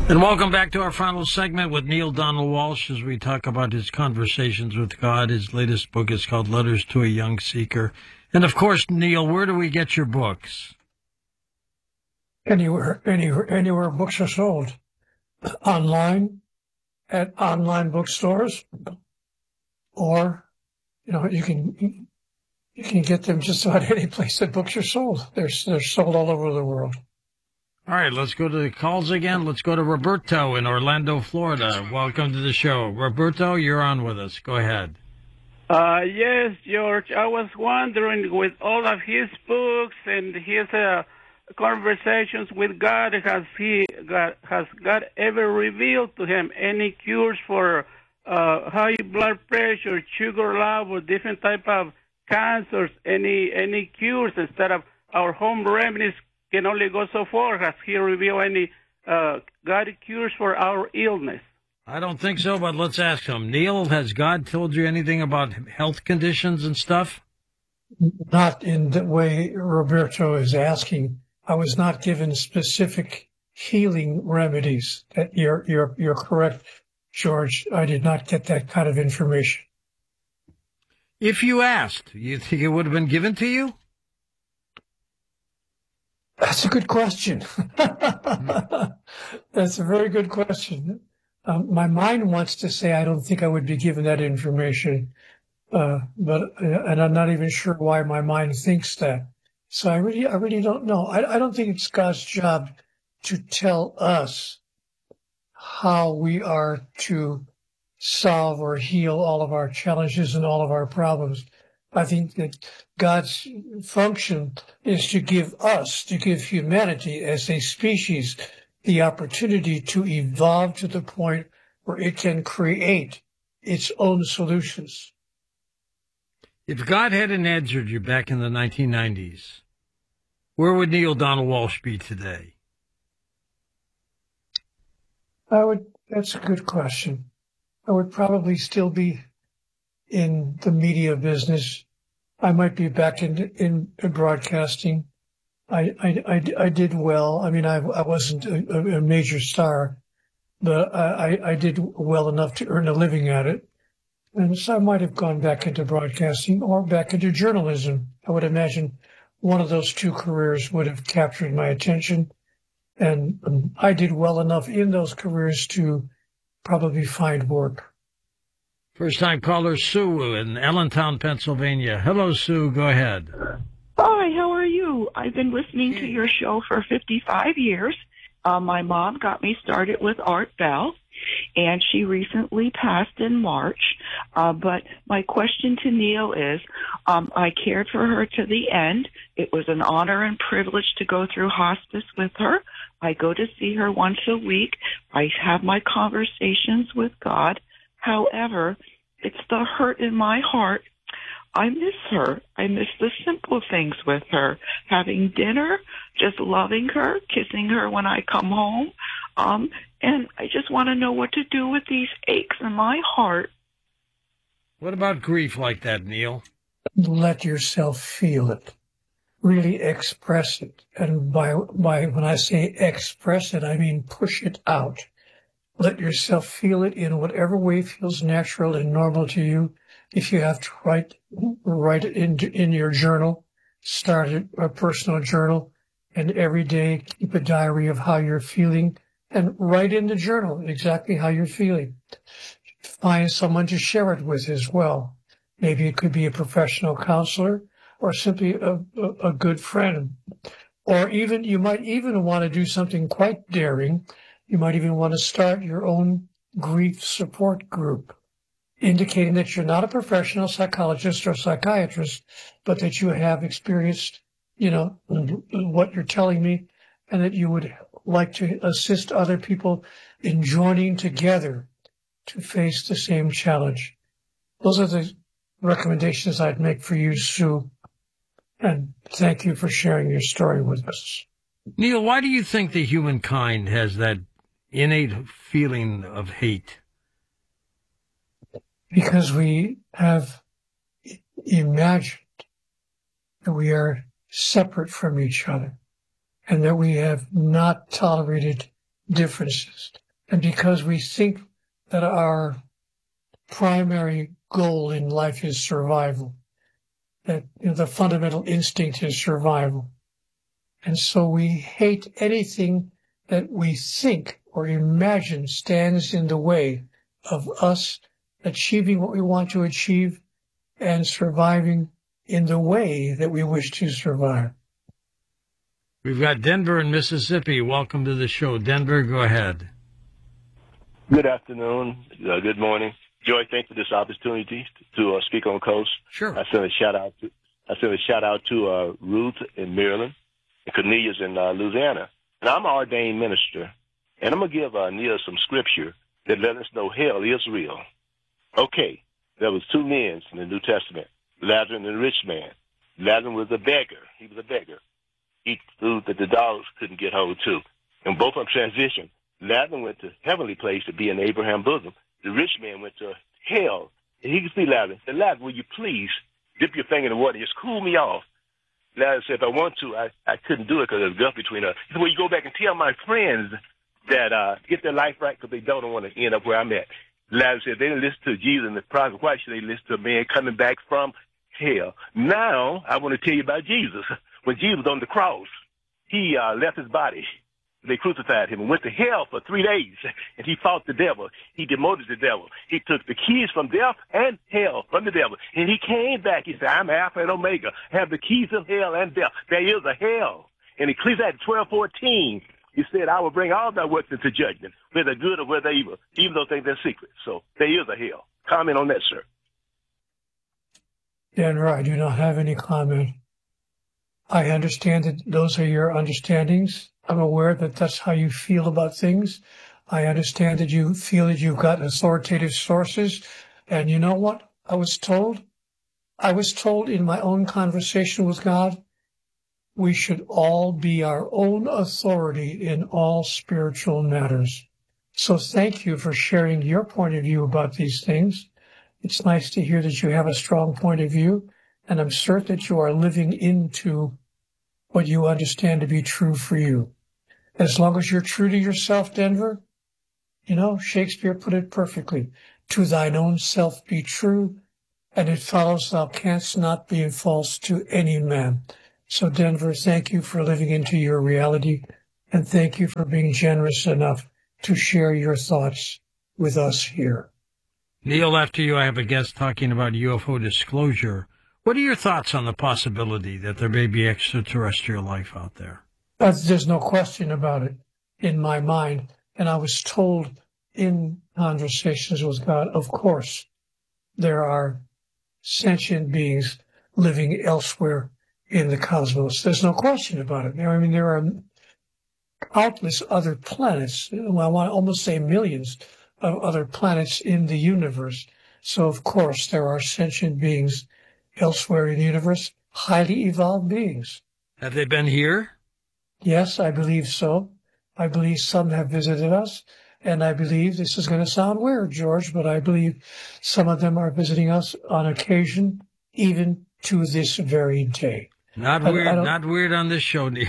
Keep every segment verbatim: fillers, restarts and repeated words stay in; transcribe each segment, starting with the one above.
And welcome back to our final segment with Neale Donald Walsch as we talk about his conversations with God. His latest book is called Letters to a Young Seeker. And, of course, Neale, where do we get your books? Anywhere, anywhere, anywhere books are sold. Online, at online bookstores, or, you know, you can you can get them just about any place that books are sold. They're, they're sold all over the world. All right, let's go to the calls again. Let's go to Roberto in Orlando, Florida. Welcome to the show. Roberto, you're on with us. Go ahead. Uh, yes, George. I was wondering, with all of his books and his uh, conversations with God, has he got, has God ever revealed to him any cures for uh, high blood pressure, sugar level, different type of cancers? Any any cures instead of our home remedies can only go so far? Has he revealed any uh, God cures for our illness? I don't think so, but let's ask him. Neale, has God told you anything about health conditions and stuff? Not in the way Roberto is asking. I was not given specific healing remedies. That you're you're you're correct, George. I did not get that kind of information. If you asked, you think it would have been given to you? That's a good question. That's a very good question. Um, my mind wants to say I don't think I would be given that information, uh, but uh, and I'm not even sure why my mind thinks that. So I really, I really don't know. I, I don't think it's God's job to tell us how we are to solve or heal all of our challenges and all of our problems. I think that God's function is to give us, to give humanity as a species, the opportunity to evolve to the point where it can create its own solutions. If God hadn't answered you back in the nineteen nineties, where would Neale Donald Walsch be today? I would, that's a good question. I would probably still be in the media business. I might be back in in, in broadcasting. I, I, I, I did well. I mean, I, I wasn't a, a major star, but I, I did well enough to earn a living at it. And so I might have gone back into broadcasting or back into journalism. I would imagine one of those two careers would have captured my attention. And um, I did well enough in those careers to probably find work. First-time caller Sue in Allentown, Pennsylvania. Hello, Sue. Go ahead. Hi, how are you? I've been listening to your show for fifty-five years. Uh, my mom got me started with Art Bell, and she recently passed in March. Uh, but my question to Neale is, um, I cared for her to the end. It was an honor and privilege to go through hospice with her. I go to see her once a week. I have my conversations with God. However, it's the hurt in my heart. I miss her. I miss the simple things with her. Having dinner, just loving her, kissing her when I come home. Um, and I just want to know what to do with these aches in my heart. What about grief like that, Neale? Let yourself feel it. Really express it. And by, by when I say express it, I mean push it out. Let yourself feel it in whatever way feels natural and normal to you. If you have to write, write it in, in your journal, start a personal journal, and every day keep a diary of how you're feeling and write in the journal exactly how you're feeling. Find someone to share it with as well. Maybe it could be a professional counselor or simply a, a, a good friend. Or even, you might even want to do something quite daring. You might even want to start your own grief support group, indicating that you're not a professional psychologist or psychiatrist, but that you have experienced, you know, what you're telling me, and that you would like to assist other people in joining together to face the same challenge. Those are the recommendations I'd make for you, Sue. And thank you for sharing your story with us. Neale, why do you think the humankind has that innate feeling of hate? Because we have imagined that we are separate from each other and that we have not tolerated differences. And because we think that our primary goal in life is survival, that you know, the fundamental instinct is survival. And so we hate anything that we think or imagine stands in the way of us achieving what we want to achieve and surviving in the way that we wish to survive. We've got Denver in Mississippi. Welcome to the show. Denver, go ahead. Good afternoon. Uh, good morning. Joy, thanks for this opportunity to uh, speak on Coast. Sure. I send a shout out to I send a shout out to uh, Ruth in Maryland and Cornelius in uh, Louisiana. And I'm an ordained minister, and I'm gonna give uh, Neil some scripture that let us know hell is real. Okay, there was two men in the New Testament, Lazarus and the rich man. Lazarus was a beggar. He was a beggar. He food that the dogs couldn't get hold to. And both of them transitioned. Lazarus went to heavenly place to be in Abraham's bosom. The rich man went to hell. And he could see Lazarus. He said, Lazarus, will you please dip your finger in the water and just cool me off? Lazarus said, if I want to, I, I couldn't do it because there's a gulf between us. He said, well, you go back and tell my friends that uh, get their life right because they don't want to end up where I'm at. Lazarus said, they didn't listen to Jesus in the prophet. Why should they listen to a man coming back from hell? Now, I want to tell you about Jesus. When Jesus was on the cross, he uh, left his body. They crucified him and went to hell for three days, and he fought the devil. He demoted the devil. He took the keys from death and hell from the devil, and he came back. He said, I'm Alpha and Omega. I have the keys of hell and death. There is a hell. In Ecclesiastes twelve fourteen, he said, I will bring all thy works into judgment, whether good or whether evil, even though things are secret. So there is a hell. Comment on that, sir. Denver, I do not have any comment. I understand that those are your understandings. I'm aware that that's how you feel about things. I understand that you feel that you've got authoritative sources. And you know what I was told? I was told in my own conversation with God, we should all be our own authority in all spiritual matters. So thank you for sharing your point of view about these things. It's nice to hear that you have a strong point of view, and I'm certain that you are living into what you understand to be true for you. As long as you're true to yourself, Denver, you know, Shakespeare put it perfectly. To thine own self be true, and it follows thou canst not be false to any man. So, Denver, thank you for living into your reality, and thank you for being generous enough to share your thoughts with us here. Neil, after you, I have a guest talking about U F O disclosure. What are your thoughts on the possibility that there may be extraterrestrial life out there? Uh, there's no question about it in my mind. And I was told in conversations with God, of course, there are sentient beings living elsewhere in the cosmos. There's no question about it. I mean, there are countless other planets. Well, I want to almost say millions of other planets in the universe. So, of course, there are sentient beings elsewhere in the universe, highly evolved beings. Have they been here? Yes, I believe so. I believe some have visited us, and I believe, this is going to sound weird, George, but I believe some of them are visiting us on occasion, even to this very day. Not I, weird, I not weird on this show, Neil.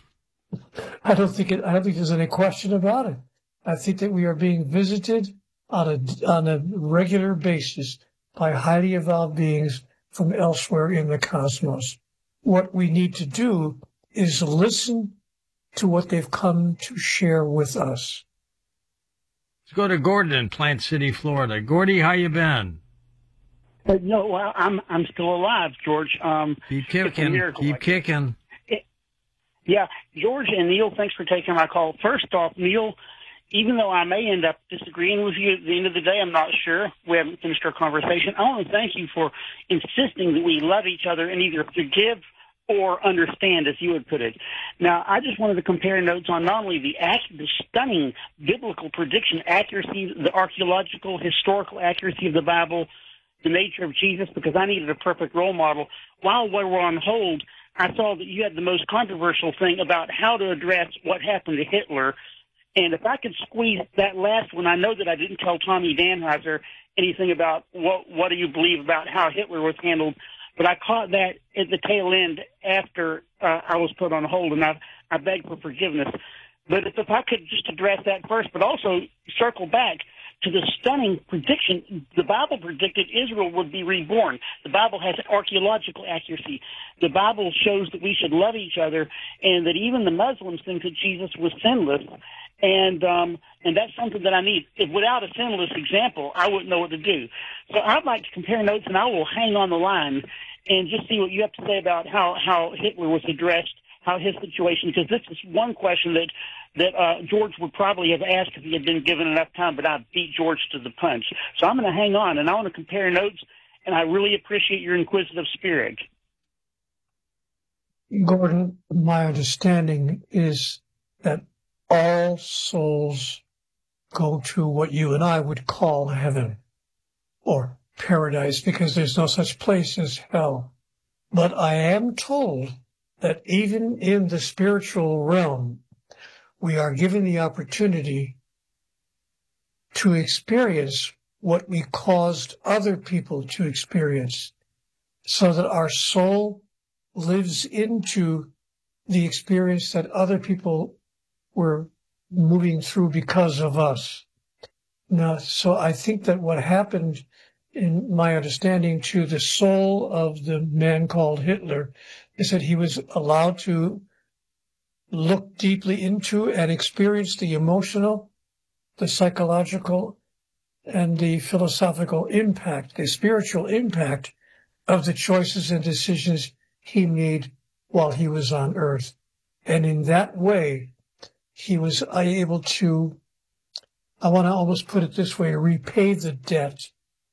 I don't think it, I don't think there's any question about it. I think that we are being visited on a on a regular basis by highly evolved beings from elsewhere in the cosmos. What we need to do is listen to what they've come to share with us. Let's go to Gordon in Plant City, Florida. Gordy, how you been? Uh, no, well, I'm I'm still alive, George. Um, Keep kicking. Keep kicking. It, yeah, George and Neil, thanks for taking my call. First off, Neil, even though I may end up disagreeing with you at the end of the day, I'm not sure. We haven't finished our conversation. I want to thank you for insisting that we love each other and either forgive or understand, as you would put it. Now, I just wanted to compare notes on not only the, ac- the stunning biblical prediction accuracy, the archaeological, historical accuracy of the Bible, the nature of Jesus, because I needed a perfect role model. While we were on hold, I saw that you had the most controversial thing about how to address what happened to Hitler. And if I could squeeze that last one, I know that I didn't tell Tommy Danheiser anything about what, what do you believe about how Hitler was handled, but I caught that at the tail end after uh, I was put on hold, and I, I beg for forgiveness. But if, if I could just address that first, but also circle back to the stunning prediction. The Bible predicted Israel would be reborn. The Bible has archaeological accuracy. The Bible shows that we should love each other, and that even the Muslims think that Jesus was sinless. And um, and that's something that I need. If without a sinless example, I wouldn't know what to do. So I'd like to compare notes, and I will hang on the line and just see what you have to say about how, how Hitler was addressed, how his situation, because this is one question that that uh, George would probably have asked if he had been given enough time, but I beat George to the punch. So I'm going to hang on, and I want to compare notes, and I really appreciate your inquisitive spirit. Gordon, my understanding is that all souls go to what you and I would call heaven or paradise, because there's no such place as hell. But I am told that even in the spiritual realm, we are given the opportunity to experience what we caused other people to experience, so that our soul lives into the experience that other people were moving through because of us. Now, so I think that what happened, in my understanding, to the soul of the man called Hitler is that he was allowed to look deeply into and experience the emotional, the psychological, and the philosophical impact, the spiritual impact of the choices and decisions he made while he was on earth. And in that way, he was able to, I want to almost put it this way, repay the debt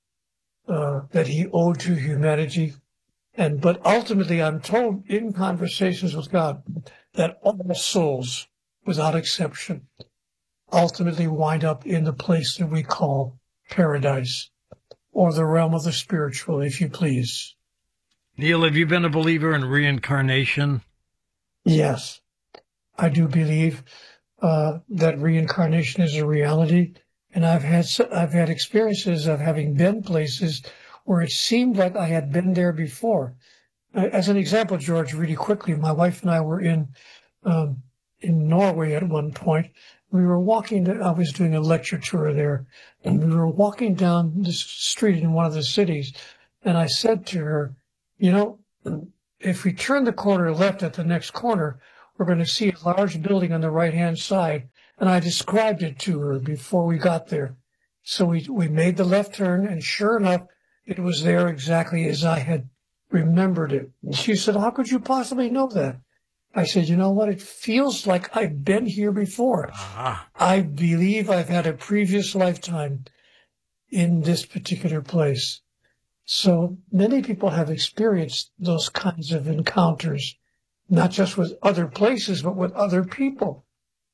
uh, that he owed to humanity. And but ultimately, I'm told in conversations with God that all souls, without exception, ultimately wind up in the place that we call paradise, or the realm of the spiritual, if you please. Neil, have you been a believer in reincarnation? Yes, I do believe uh, that reincarnation is a reality, and I've had I've had experiences of having been places where it seemed like I had been there before. As an example, George, really quickly, my wife and I were in um, in Norway at one point. We were walking, I was doing a lecture tour there, and we were walking down this street in one of the cities, and I said to her, you know, if we turn the corner left at the next corner, we're going to see a large building on the right-hand side. And I described it to her before we got there. So we, we made the left turn, and sure enough, it was there exactly as I had remembered it. And she said, how could you possibly know that? I said, you know what? It feels like I've been here before. Uh-huh. I believe I've had a previous lifetime in this particular place. So many people have experienced those kinds of encounters, not just with other places, but with other people.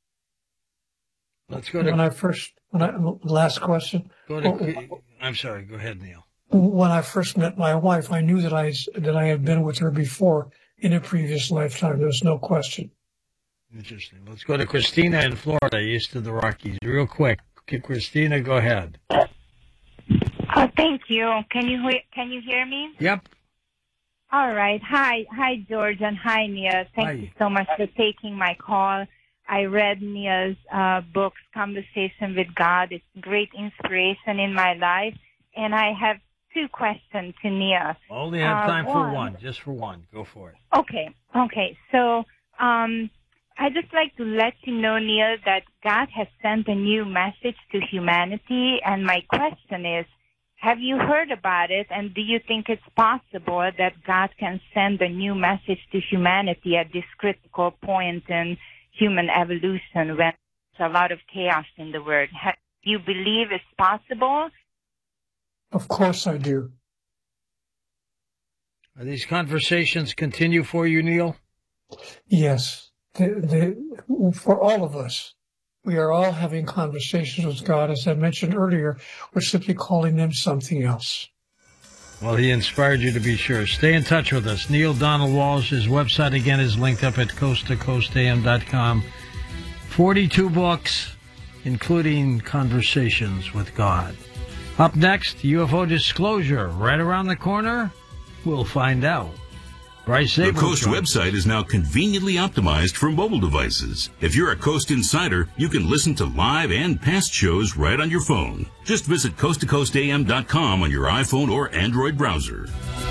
Let's go to... When I first, when I, last question. Go to, oh, I'm sorry, go ahead, Neil. When I first met my wife, I knew that I, that I had been with her before in a previous lifetime. There was no question. Interesting. Let's go to Christina in Florida, east of the Rockies. Real quick. Okay, Christina, go ahead. Oh, thank you. Can you can you hear me? Yep. All right. Hi, hi, George, and hi, Nia. Thank hi. you so much for taking my call. I read Nia's uh, books, Conversation with God. It's great inspiration in my life, and I have two questions to Nia. Only have time uh, for one, just for one. Go for it. Okay, okay. So um, I'd just like to let you know, Nia, that God has sent a new message to humanity, and my question is, have you heard about it, and do you think it's possible that God can send a new message to humanity at this critical point in human evolution when there's a lot of chaos in the world? Have, do you believe it's possible? Of course I do. Are these conversations continue for you, Neil? Yes. They, they, for all of us. We are all having conversations with God. As I mentioned earlier, we're simply calling them something else. Well, he inspired you to be sure. Stay in touch with us. Neil Donald Walsch, his website again is linked up at coast to coast a m dot com. forty-two books, including Conversations with God. Up next, U F O disclosure. Right around the corner, we'll find out. Bryce The Zabel Coast Show. website is now conveniently optimized for mobile devices. If you're a Coast insider, you can listen to live and past shows right on your phone. Just visit coast to coast a m dot com on your iPhone or Android browser.